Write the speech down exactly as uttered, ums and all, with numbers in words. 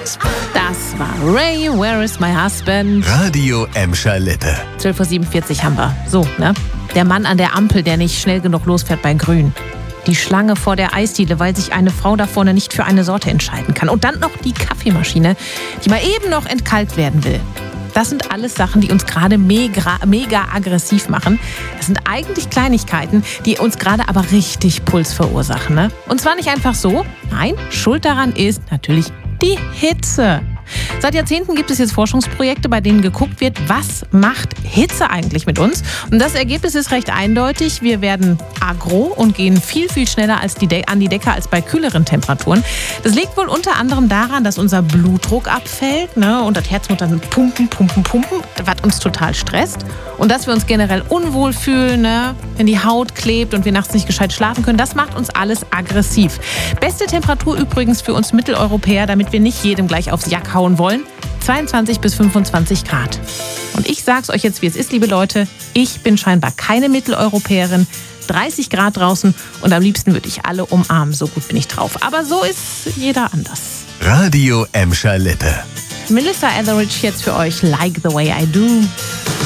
Das war Ray, Where is my husband? Radio Emscher Lippe. zwölf Uhr siebenundvierzig haben wir. So, ne? Der Mann an der Ampel, der nicht schnell genug losfährt bei Grün. Die Schlange vor der Eisdiele, weil sich eine Frau da vorne nicht für eine Sorte entscheiden kann. Und dann noch die Kaffeemaschine, die mal eben noch entkalkt werden will. Das sind alles Sachen, die uns gerade mega, mega aggressiv machen. Das sind eigentlich Kleinigkeiten, die uns gerade aber richtig Puls verursachen. Ne? Und zwar nicht einfach so. Nein, schuld daran ist natürlich die Hitze. Seit Jahrzehnten gibt es jetzt Forschungsprojekte, bei denen geguckt wird, was macht Hitze eigentlich mit uns? Und das Ergebnis ist recht eindeutig. Wir werden aggro und gehen viel, viel schneller als die De- an die Decke als bei kühleren Temperaturen. Das liegt wohl unter anderem daran, dass unser Blutdruck abfällt, ne? Und das Herz muss dann pumpen, pumpen, pumpen, was uns total stresst. Und dass wir uns generell unwohl fühlen, ne? Wenn die Haut klebt und wir nachts nicht gescheit schlafen können. Das macht uns alles aggressiv. Beste Temperatur übrigens für uns Mitteleuropäer, damit wir nicht jedem gleich aufs Jack hauen wollen. zweiundzwanzig bis fünfundzwanzig Grad. Und ich sag's euch jetzt, wie es ist, liebe Leute. Ich bin scheinbar keine Mitteleuropäerin. dreißig Grad draußen und am liebsten würde ich alle umarmen. So gut bin ich drauf. Aber so ist jeder anders. Radio Emscher Lippe. Melissa Etheridge jetzt für euch, Like the Way I Do.